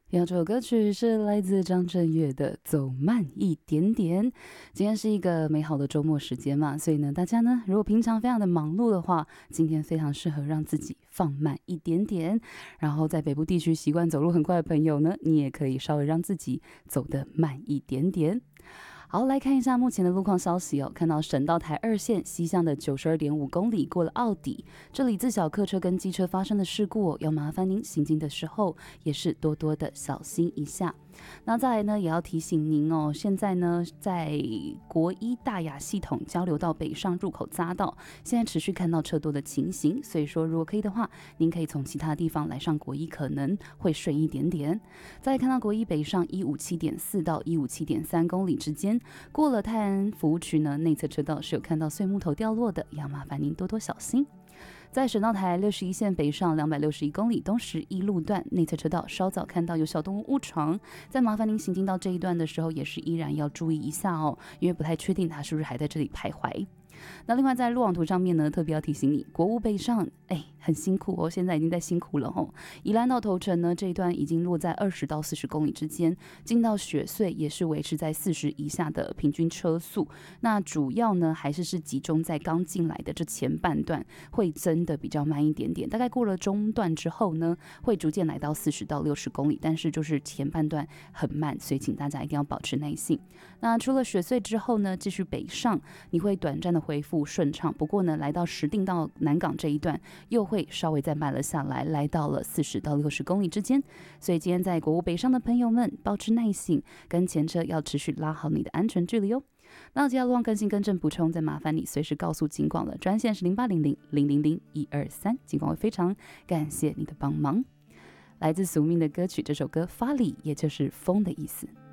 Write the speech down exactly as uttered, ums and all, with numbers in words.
这首歌曲是来自张震岳的《走慢一点点》。今天是一个美好的周末时间嘛，所以呢，大家呢，如果平常非常的忙碌的话，今天非常适合让自己放慢一点点。然后在北部地区习惯走路很快的朋友呢，你也可以稍微让自己走得慢一点点。好，来看一下目前的路况消息哦。看到省道台二线西向的九十二点五公里过了奥底，这里自小客车跟机车发生的事故哦，要麻烦您行进的时候也是多多的小心一下。那再来呢，也要提醒您哦，现在呢，在国一大雅系统交流道北上入口匝道，现在持续看到车多的情形，所以说如果可以的话，您可以从其他地方来上国一，可能会顺一点点。再来看到国一北上一五七点四到一五七点三公里之间，过了泰安服务区呢，内侧车道是有看到碎木头掉落的，要麻烦您多多小心。在省道台六十一线北上两百六十一公里东十一路段内侧车道，稍早看到有小动物误闯，在麻烦您行进到这一段的时候，也是依然要注意一下哦，因为不太确定它是不是还在这里徘徊。那另外在路网图上面呢，特别要提醒你，国五北上，哎，很辛苦哦，现在已经在辛苦了哦。宜兰到头城呢这一段已经落在二十到四十公里之间，进到雪隧也是维持在四十以下的平均车速。那主要呢还是是集中在刚进来的这前半段，会真的比较慢一点点。大概过了中段之后呢，会逐渐来到四十到六十公里，但是就是前半段很慢，所以请大家一定要保持耐性。那除了雪隧之后呢，继续北上，你会短暂的恢复顺畅，不过呢，来到石碇到南港这一段又会稍微再慢了下来，来到了四十到六十公里之间。所以今天在国五北上的朋友们，保持耐性，跟前车要持续拉好你的安全距离哦。那接下来路况更新更正补充，再麻烦你随时告诉警广了，专线是零八零零零零零一二三，警广会非常感谢你的帮忙。来自宿命的歌曲，这首歌发力，也就是风的意思。